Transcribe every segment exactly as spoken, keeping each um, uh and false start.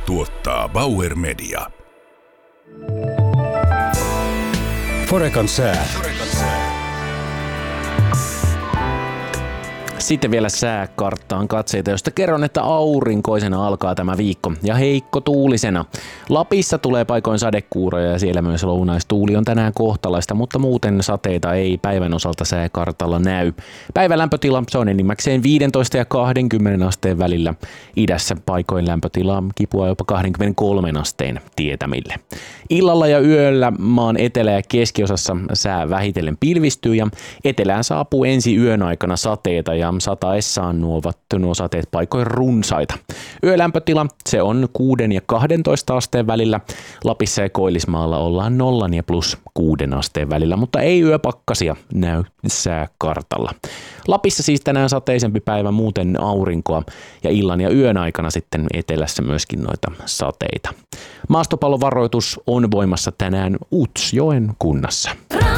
Tuottaa Bauer Media. Forecan sää. Sitten vielä sääkarttaan katseita, josta kerron, että aurinkoisena alkaa tämä viikko ja heikko tuulisena. Lapissa tulee paikoin sadekuuroja ja siellä myös lounaistuuli on tänään kohtalaista, mutta muuten sateita ei päivän osalta sääkartalla näy. Päivän lämpötila se on enimmäkseen viisitoista ja kaksikymmentä asteen välillä. Idässä paikoin lämpötila kipua jopa kaksikymmentäkolme asteen tietämille. Illalla ja yöllä maan etelä- ja keskiosassa sää vähitellen pilvistyy ja etelään saapuu ensi yön aikana sateita ja sataessaan nuo ovat nuo sateet paikoin runsaita. Yölämpötila se on kuuden ja kahdentoista asteen välillä. Lapissa ja Koillismaalla ollaan nollan ja plus kuuden asteen välillä, mutta ei yöpakkasia näy sääkartalla. Lapissa siis tänään sateisempi päivä, muuten aurinkoa ja illan ja yön aikana sitten etelässä myöskin noita sateita. Maastopallovaroitus on voimassa tänään Utsjoen kunnassa.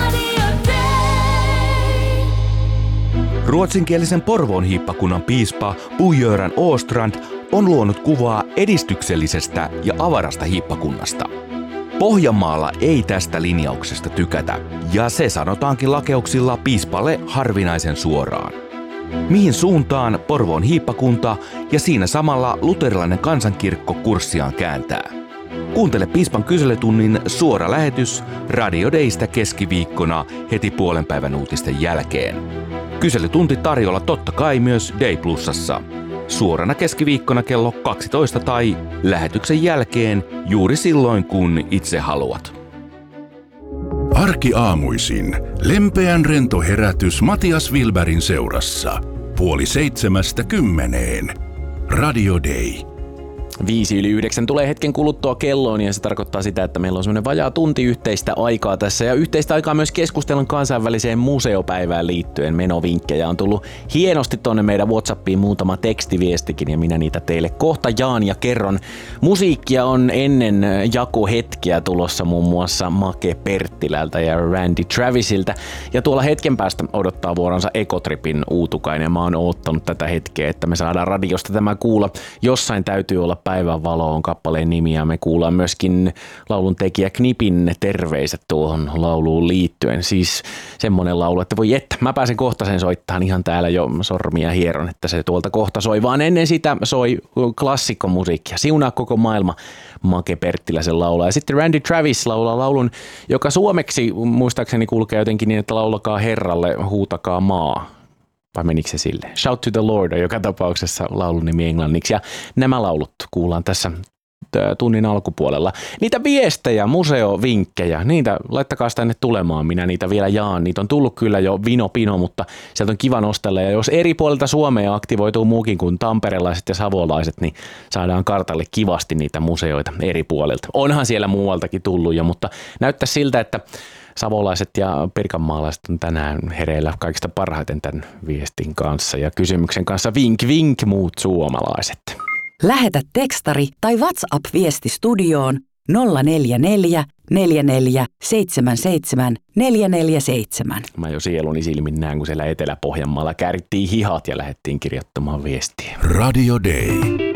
Ruotsinkielisen Porvoon hiippakunnan piispa Bo-Göran Åstrand on luonut kuvaa edistyksellisestä ja avarasta hiippakunnasta. Pohjanmaalla ei tästä linjauksesta tykätä, ja se sanotaankin lakeuksilla piispalle harvinaisen suoraan. Mihin suuntaan Porvoon hiippakunta ja siinä samalla luterilainen kansankirkko kurssiaan kääntää? Kuuntele piispan kyselytunnin suora lähetys Radio Daystä keskiviikkona heti puolen päivän uutisten jälkeen. Kyselytunti tarjolla totta kai myös Day Plusassa. Suorana keskiviikkona kello kaksitoista tai lähetyksen jälkeen juuri silloin kun itse haluat. Arkiaamuisin lempeän rento herätys Matias Wilbergin seurassa. Puoli seitsemästä kymmeneen. Radio Day. Viisi yli yhdeksän tulee hetken kuluttua kelloon ja se tarkoittaa sitä, että meillä on semmoinen vajaa tunti yhteistä aikaa tässä ja yhteistä aikaa myös keskustelun kansainväliseen museopäivään liittyen. Menovinkkejä on tullut hienosti tonne meidän WhatsAppiin muutama tekstiviestikin ja minä niitä teille kohta jaan ja kerron. Musiikkia on ennen jakohetkiä tulossa muun muassa Make Perttilältä ja Randy Travisiltä ja tuolla hetken päästä odottaa vuoronsa Ekotripin Uutukainen ja mä oon oottanut tätä hetkeä, että me saadaan radiosta tämä kuulla. Jossain täytyy olla Päivän valo on kappaleen nimi ja me kuullaan myöskin laulun tekijä Knipin terveiset tuohon lauluun liittyen. Siis semmonen laulu, että voi että, mä pääsen kohta sen soittamaan ihan täällä jo sormia hieron, että se tuolta kohta soi, vaan ennen sitä soi klassikkomusiikkia. Siunaa koko maailma Make Perttiläisen laulaa. Ja sitten Randy Travis laulaa laulun, joka suomeksi muistaakseni kulkee jotenkin niin, että laulakaa Herralle, huutakaa maa. Vai menikö se sille? Shout to the Lord on joka tapauksessa laulun nimi englanniksi. Ja nämä laulut kuullaan tässä tunnin alkupuolella. Niitä viestejä, museovinkkejä, niitä laittakaa tänne tulemaan. Minä niitä vielä jaan. Niitä on tullut kyllä jo vino pino, mutta sieltä on kiva nostella. Ja jos eri puolilta Suomea aktivoituu muukin kuin tamperelaiset ja savolaiset, niin saadaan kartalle kivasti niitä museoita eri puolilta. Onhan siellä muualtakin tullut jo, mutta näyttää siltä, että savolaiset ja pirkanmaalaiset on tänään hereillä kaikista parhaiten tämän viestin kanssa ja kysymyksen kanssa vink vink muut suomalaiset. Lähetä tekstari tai WhatsApp-viesti studioon nolla neljä neljä neljä neljä seitsemän seitsemän neljä neljä seitsemän. Mä jo sieluni silmin näen, kun siellä Etelä-Pohjanmaalla käärittiin hihat ja lähdettiin kirjoittamaan viestiä. Radio Day.